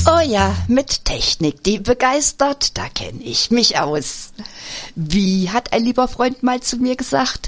Oh ja, mit Technik, die begeistert, da kenne ich mich aus. Wie hat ein lieber Freund mal zu mir gesagt?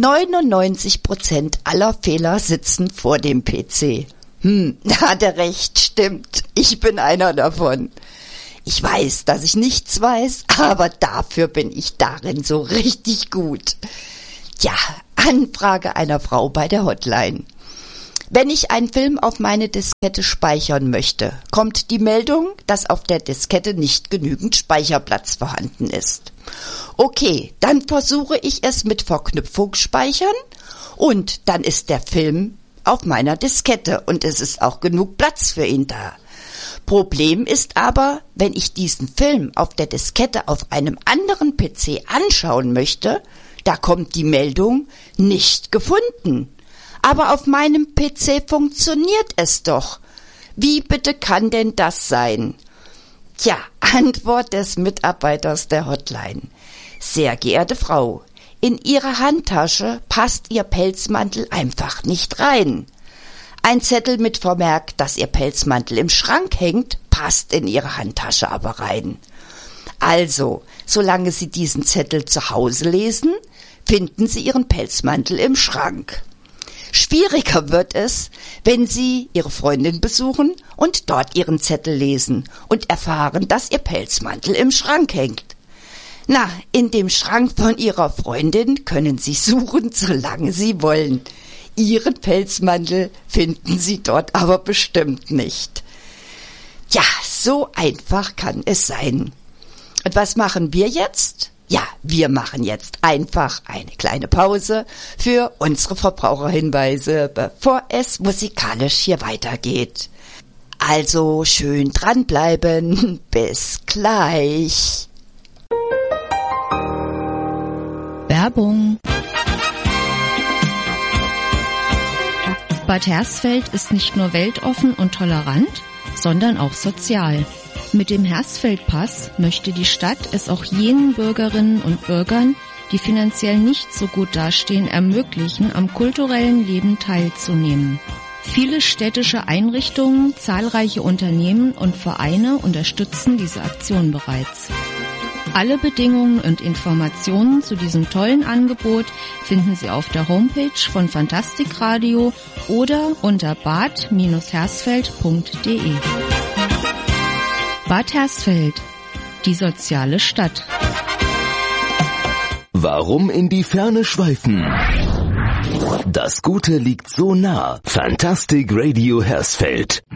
99% aller Fehler sitzen vor dem PC. Hat er recht, stimmt. Ich bin einer davon. Ich weiß, dass ich nichts weiß, aber dafür bin ich darin so richtig gut. Ja, Anfrage einer Frau bei der Hotline. Wenn ich einen Film auf meine Diskette speichern möchte, kommt die Meldung, dass auf der Diskette nicht genügend Speicherplatz vorhanden ist. Okay, dann versuche ich es mit Verknüpfung speichern und dann ist der Film auf meiner Diskette und es ist auch genug Platz für ihn da. Problem ist aber, wenn ich diesen Film auf der Diskette auf einem anderen PC anschauen möchte, da kommt die Meldung, nicht gefunden. Aber auf meinem PC funktioniert es doch. Wie bitte kann denn das sein? Tja, Antwort des Mitarbeiters der Hotline. Sehr geehrte Frau, in Ihre Handtasche passt Ihr Pelzmantel einfach nicht rein. Ein Zettel mit Vermerk, dass Ihr Pelzmantel im Schrank hängt, passt in Ihre Handtasche aber rein. Also, solange Sie diesen Zettel zu Hause lesen, finden Sie Ihren Pelzmantel im Schrank. Schwieriger wird es, wenn Sie Ihre Freundin besuchen und dort Ihren Zettel lesen und erfahren, dass Ihr Pelzmantel im Schrank hängt. Na, in dem Schrank von Ihrer Freundin können Sie suchen, solange Sie wollen. Ihren Pelzmantel finden Sie dort aber bestimmt nicht. Ja, so einfach kann es sein. Und was machen wir jetzt? Ja, wir machen jetzt einfach eine kleine Pause für unsere Verbraucherhinweise, bevor es musikalisch hier weitergeht. Also schön dranbleiben. Bis gleich. Werbung. Bad Hersfeld ist nicht nur weltoffen und tolerant, sondern auch sozial. Mit dem Hersfeld-Pass möchte die Stadt es auch jenen Bürgerinnen und Bürgern, die finanziell nicht so gut dastehen, ermöglichen, am kulturellen Leben teilzunehmen. Viele städtische Einrichtungen, zahlreiche Unternehmen und Vereine unterstützen diese Aktion bereits. Alle Bedingungen und Informationen zu diesem tollen Angebot finden Sie auf der Homepage von Fantastikradio oder unter bad-hersfeld.de. Bad Hersfeld, die soziale Stadt. Warum in die Ferne schweifen? Das Gute liegt so nah. Fantastic Radio Hersfeld.